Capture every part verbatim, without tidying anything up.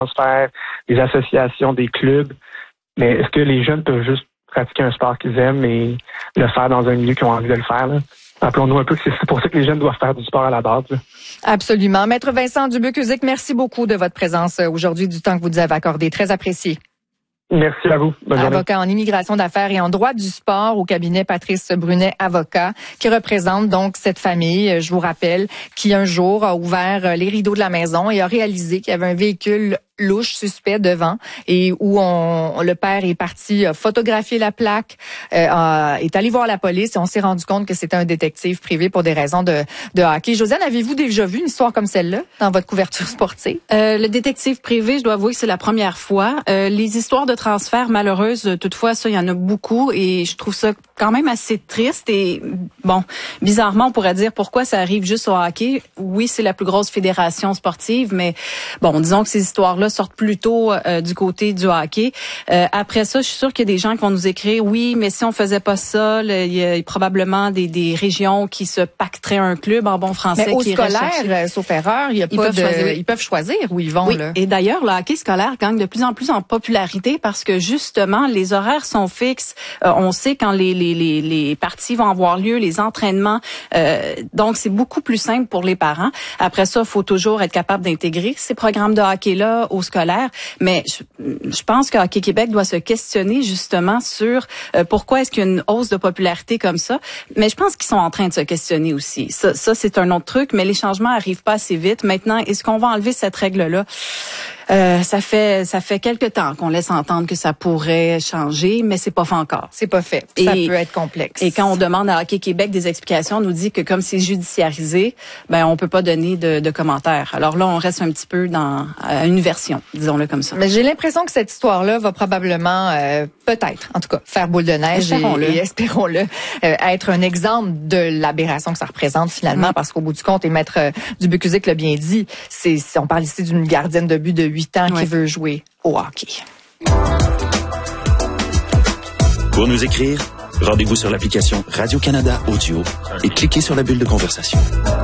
transferts, des associations, des clubs. Mais est-ce que les jeunes peuvent juste pratiquer un sport qu'ils aiment et le faire dans un milieu qu'ils ont envie de le faire, là? Rappelons-nous un peu que c'est pour ça que les jeunes doivent faire du sport à la base, là. Absolument. Maître Vincent Dubuc-Uzic, merci beaucoup de votre présence aujourd'hui, du temps que vous nous avez accordé. Très apprécié. Merci à vous. Bonne journée. Avocat en immigration d'affaires et en droit du sport au cabinet Patrice Brunet, avocat, qui représente donc cette famille, je vous rappelle, qui un jour a ouvert les rideaux de la maison et a réalisé qu'il y avait un véhicule louche, suspect devant, et où on, le père est parti photographier la plaque, euh, euh, est allé voir la police et on s'est rendu compte que c'était un détective privé pour des raisons de, de hockey. Josiane, avez-vous déjà vu une histoire comme celle-là dans votre couverture sportive? Euh, le détective privé, je dois avouer que c'est la première fois. Euh, les histoires de transfert malheureuses, toutefois, ça, il y en a beaucoup et je trouve ça quand même assez triste et bon, bizarrement, on pourrait dire pourquoi ça arrive juste au hockey. Oui, c'est la plus grosse fédération sportive, mais bon, disons que ces histoires-là sortent plutôt euh, du côté du hockey. Euh, après ça, je suis sûre qu'il y a des gens qui vont nous écrire, oui, mais si on faisait pas ça, là, il y a probablement des, des régions qui se pacteraient un club en bon français. Mais au qui scolaire, sauf erreur, il y a ils pas peuvent de, choisir, oui. ils peuvent choisir où ils vont. Oui. Là. Et d'ailleurs, le hockey scolaire gagne de plus en plus en popularité parce que justement, les horaires sont fixes. Euh, on sait quand les, les, les, les parties vont avoir lieu, les entraînements. Euh, donc, c'est beaucoup plus simple pour les parents. Après ça, il faut toujours être capable d'intégrer ces programmes de hockey-là au scolaire. Mais je, je pense que Hockey Québec doit se questionner justement sur euh, pourquoi est-ce qu'il y a une hausse de popularité comme ça. Mais je pense qu'ils sont en train de se questionner aussi. Ça, ça c'est un autre truc, mais les changements arrivent pas assez vite. Maintenant, est-ce qu'on va enlever cette règle-là? Euh, ça fait ça fait quelque temps qu'on laisse entendre que ça pourrait changer, mais c'est pas fait encore. C'est pas fait. Et, ça peut être complexe. Et quand on demande à Hockey Québec des explications, on nous dit que comme c'est judiciarisé, ben on peut pas donner de, de commentaires. Alors là, on reste un petit peu dans euh, une version, disons-le comme ça. Mais j'ai l'impression que cette histoire-là va probablement, euh, peut-être, en tout cas, faire boule de neige espérons-le. et, et espérons-le, euh, être un exemple de l'aberration que ça représente finalement, mmh. parce qu'au bout du compte, et Maître euh, Dubuc-Uzic l'a bien dit, c'est, c'est on parle ici d'une gardienne de but de huit ans ouais. qui veut jouer au hockey. Pour nous écrire, rendez-vous sur l'application Radio-Canada Audio et cliquez sur la bulle de conversation.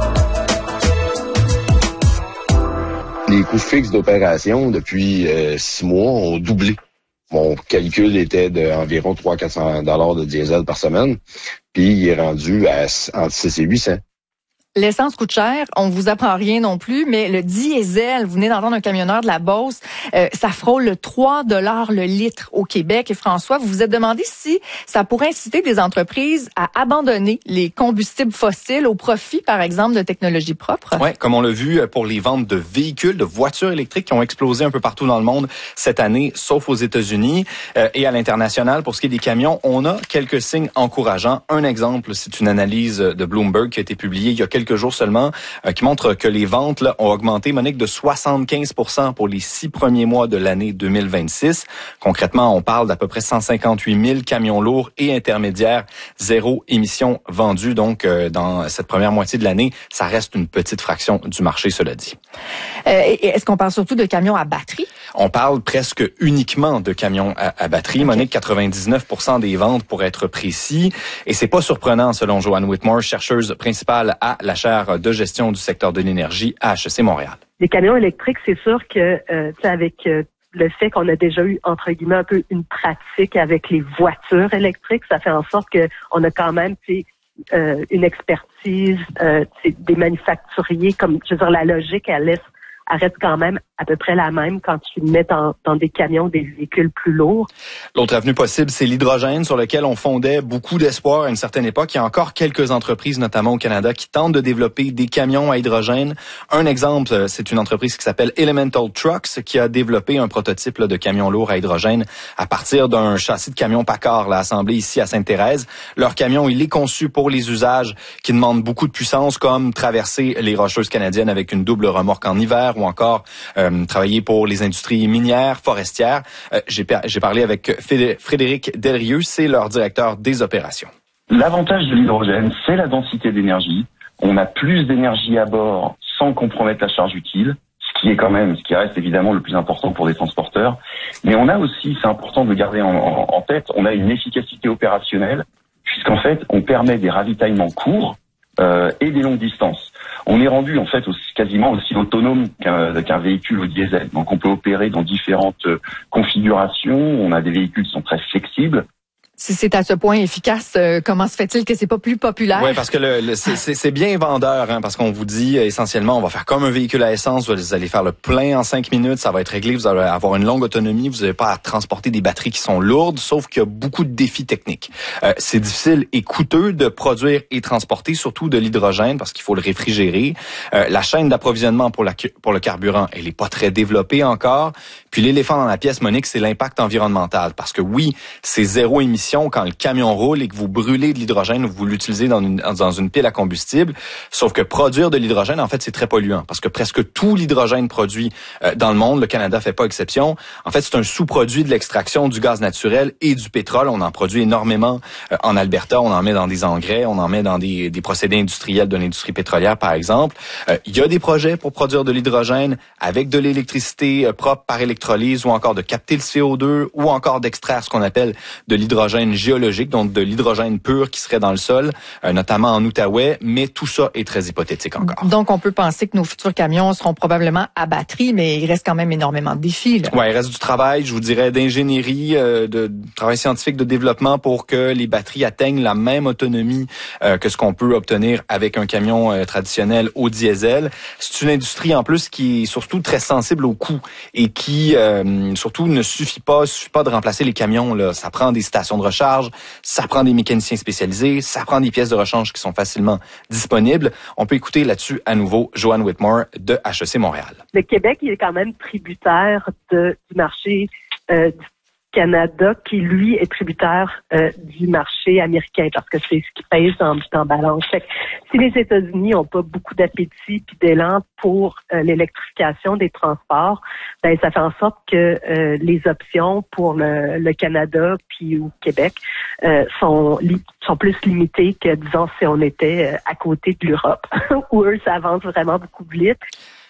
Les coûts fixes d'opération depuis euh, six mois ont doublé. Mon calcul était d'environ trois cents à quatre cents dollars de diesel par semaine, puis il est rendu à entre six et huit cents. L'essence coûte cher, on vous apprend rien non plus, mais le diesel, vous venez d'entendre un camionneur de la Beauce, euh, ça frôle le trois dollars le litre au Québec. Et François, vous vous êtes demandé si ça pourrait inciter des entreprises à abandonner les combustibles fossiles au profit, par exemple, de technologies propres. Oui, comme on l'a vu pour les ventes de véhicules, de voitures électriques qui ont explosé un peu partout dans le monde cette année, sauf aux États-Unis euh, et à l'international. Pour ce qui est des camions, on a quelques signes encourageants. Un exemple, c'est une analyse de Bloomberg qui a été publiée il y a quelques jours seulement, euh, qui montre que les ventes là, ont augmenté, Monique, de soixante-quinze pour cent pour les six premiers mois de l'année deux mille vingt-six. Concrètement, on parle d'à peu près cent cinquante-huit mille camions lourds et intermédiaires, zéro émission vendue. Donc, euh, dans cette première moitié de l'année, ça reste une petite fraction du marché, cela dit. Euh, et est-ce qu'on parle surtout de camions à batterie? On parle presque uniquement de camions à, à batterie. Okay. Monique, quatre-vingt-dix-neuf pour cent des ventes pour être précis. Et c'est pas surprenant, selon Joanne Whitmore, chercheuse principale à la chaire de gestion du secteur de l'énergie à H E C Montréal. Les camions électriques, c'est sûr que, euh, tu sais, avec euh, le fait qu'on a déjà eu, entre guillemets, un peu une pratique avec les voitures électriques, ça fait en sorte que on a quand même, tu sais, euh, une expertise, euh, des manufacturiers, comme, je veux dire, la logique, elle laisse elle reste quand même à peu près la même quand tu le mets dans, dans des camions, des véhicules plus lourds. L'autre avenue possible, c'est l'hydrogène, sur lequel on fondait beaucoup d'espoir à une certaine époque. Il y a encore quelques entreprises, notamment au Canada, qui tentent de développer des camions à hydrogène. Un exemple, c'est une entreprise qui s'appelle Elemental Trucks, qui a développé un prototype là, de camion lourd à hydrogène à partir d'un châssis de camion Packard là, assemblé ici à Sainte-Thérèse. Leur camion, il est conçu pour les usages qui demandent beaucoup de puissance, comme traverser les Rocheuses canadiennes avec une double remorque en hiver, ou encore euh, travailler pour les industries minières, forestières. Euh, j'ai, j'ai parlé avec Frédéric Delrieux, c'est leur directeur des opérations. L'avantage de l'hydrogène, c'est la densité d'énergie. On a plus d'énergie à bord sans compromettre la charge utile, ce qui est quand même, ce qui reste évidemment le plus important pour des transporteurs. Mais on a aussi, c'est important de garder en, en, en tête, on a une efficacité opérationnelle, puisqu'en fait, on permet des ravitaillements courts euh, et des longues distances. On est rendu en fait aussi, quasiment aussi autonome qu'un, qu'un véhicule au diesel. Donc on peut opérer dans différentes configurations. On a des véhicules qui sont très flexibles. Si c'est à ce point efficace, euh, comment se fait-il que c'est pas plus populaire? Oui, parce que le, le c'est, c'est, c'est bien vendeur, hein, parce qu'on vous dit essentiellement, on va faire comme un véhicule à essence, vous allez faire le plein en cinq minutes, ça va être réglé, vous allez avoir une longue autonomie, vous n'avez pas à transporter des batteries qui sont lourdes, sauf qu'il y a beaucoup de défis techniques. Euh, c'est difficile et coûteux de produire et transporter, surtout de l'hydrogène, parce qu'il faut le réfrigérer. Euh, la chaîne d'approvisionnement pour, la, pour le carburant, elle est pas très développée encore. Puis l'éléphant dans la pièce, Monique, c'est l'impact environnemental, parce que oui, c'est zéro émission quand le camion roule et que vous brûlez de l'hydrogène ou vous l'utilisez dans une, dans une pile à combustible. Sauf que produire de l'hydrogène, en fait, c'est très polluant parce que presque tout l'hydrogène produit euh, dans le monde, le Canada fait pas exception. En fait, c'est un sous-produit de l'extraction du gaz naturel et du pétrole. On en produit énormément euh, en Alberta. On en met dans des engrais, on en met dans des, des procédés industriels de l'industrie pétrolière, par exemple. Euh, il y a des projets pour produire de l'hydrogène avec de l'électricité euh, propre par électrolyse ou encore de capter le C O deux ou encore d'extraire ce qu'on appelle de l'hydrogène géologique, donc de l'hydrogène pur qui serait dans le sol, euh, notamment en Outaouais, mais tout ça est très hypothétique encore. Donc, on peut penser que nos futurs camions seront probablement à batterie, mais il reste quand même énormément de défis. Là. Ouais, il reste du travail, je vous dirais, d'ingénierie, euh, de, de travail scientifique, de développement pour que les batteries atteignent la même autonomie euh, que ce qu'on peut obtenir avec un camion euh, traditionnel au diesel. C'est une industrie en plus qui est surtout très sensible au coût et qui euh, surtout ne suffit pas, suffit pas de remplacer les camions. Là, ça prend des stations de recharge, ça prend des mécaniciens spécialisés, ça prend des pièces de rechange qui sont facilement disponibles. On peut écouter là-dessus à nouveau Joanne Whitmore de H E C Montréal. Le Québec, il est quand même tributaire de, du marché euh, du Canada, qui lui est tributaire euh, du marché américain, parce que c'est ce qui pèse en, en balance. Fait que si les États-Unis n'ont pas beaucoup d'appétit puis d'élan pour euh, l'électrification des transports, ben ça fait en sorte que euh, les options pour le, le Canada puis au Québec euh, sont li- sont plus limitées que, disons, si on était euh, à côté de l'Europe, où eux, ça avance vraiment beaucoup plus vite.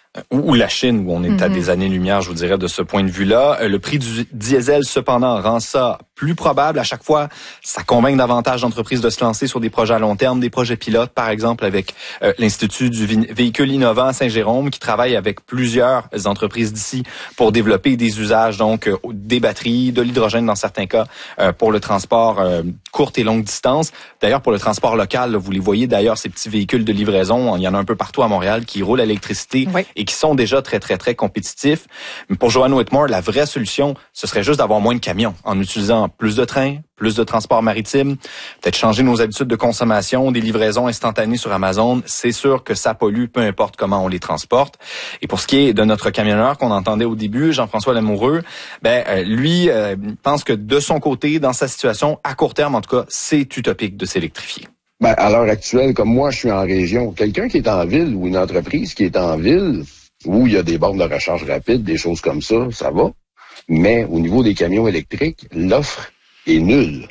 Ou la Chine, où on est mm-hmm. à des années-lumière, je vous dirais, de ce point de vue-là. Le prix du diesel, cependant, rend ça plus probable. À chaque fois, ça convainc davantage d'entreprises de se lancer sur des projets à long terme, des projets pilotes, par exemple, avec euh, l'Institut du véhicule innovant à Saint-Jérôme, qui travaille avec plusieurs entreprises d'ici pour développer des usages, donc, euh, des batteries, de l'hydrogène dans certains cas, euh, pour le transport euh, courte et longue distance. D'ailleurs, pour le transport local, là, vous les voyez d'ailleurs, ces petits véhicules de livraison, il y en a un peu partout à Montréal qui roulent à l'électricité oui. et qui sont déjà très, très, très compétitifs. Mais pour Joanne Whitmore, la vraie solution, ce serait juste d'avoir moins de camions en utilisant plus de trains, plus de transports maritimes, peut-être changer nos habitudes de consommation, des livraisons instantanées sur Amazon. C'est sûr que ça pollue, peu importe comment on les transporte. Et pour ce qui est de notre camionneur qu'on entendait au début, Jean-François Lamoureux, ben euh, lui euh, pense que de son côté, dans sa situation, à court terme en tout cas, c'est utopique de s'électrifier. Ben, à l'heure actuelle, comme moi, je suis en région, quelqu'un qui est en ville ou une entreprise qui est en ville, où il y a des bornes de recharge rapide, des choses comme ça, ça va. Mais au niveau des camions électriques, l'offre est nulle.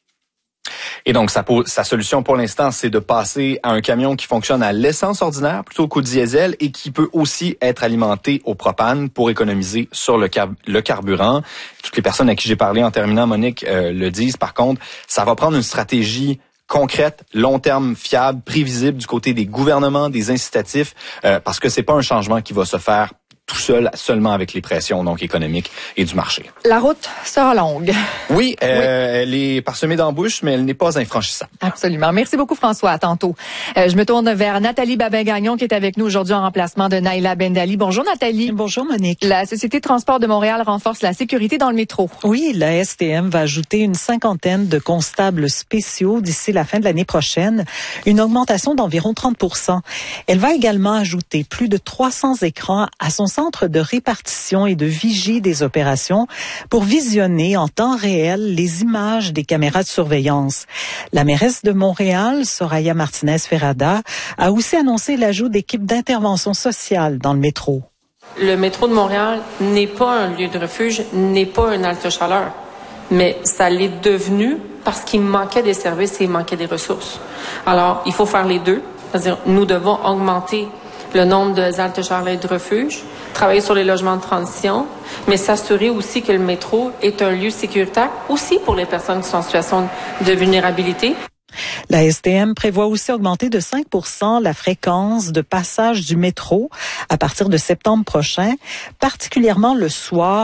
Et donc, sa, sa solution pour l'instant, c'est de passer à un camion qui fonctionne à l'essence ordinaire plutôt qu'au diesel et qui peut aussi être alimenté au propane pour économiser sur le, car- le carburant. Toutes les personnes à qui j'ai parlé en terminant, Monique, euh, le disent. Par contre, ça va prendre une stratégie concrète, long terme, fiable, prévisible du côté des gouvernements, des incitatifs, euh, parce que c'est pas un changement qui va se faire tout seul, seulement avec les pressions donc économiques et du marché. La route sera longue. Oui, euh, oui. Elle est parsemée d'embûches, mais elle n'est pas infranchissable. Absolument. Merci beaucoup, François. À tantôt. Euh, je me tourne vers Nathalie Babin-Gagnon qui est avec nous aujourd'hui en remplacement de Naïla Bendali. Bonjour, Nathalie. Bonjour, Monique. La Société de transport de Montréal renforce la sécurité dans le métro. Oui, la S T M va ajouter une cinquantaine de constables spéciaux d'ici la fin de l'année prochaine, une augmentation d'environ trente pour cent. Elle va également ajouter plus de trois cents écrans à son centre de répartition et de vigie des opérations pour visionner en temps réel les images des caméras de surveillance. La mairesse de Montréal, Soraya Martinez-Ferrada, a aussi annoncé l'ajout d'équipes d'intervention sociale dans le métro. Le métro de Montréal n'est pas un lieu de refuge, n'est pas un halte-chaleur, mais ça l'est devenu parce qu'il manquait des services et il manquait des ressources. Alors, il faut faire les deux, c'est-à-dire nous devons augmenter le nombre de haltes-chaleurs et de refuges, travailler sur les logements de transition, mais s'assurer aussi que le métro est un lieu sécuritaire aussi pour les personnes qui sont en situation de vulnérabilité. La S T M prévoit aussi augmenter de cinq pour cent la fréquence de passage du métro à partir de septembre prochain, particulièrement le soir.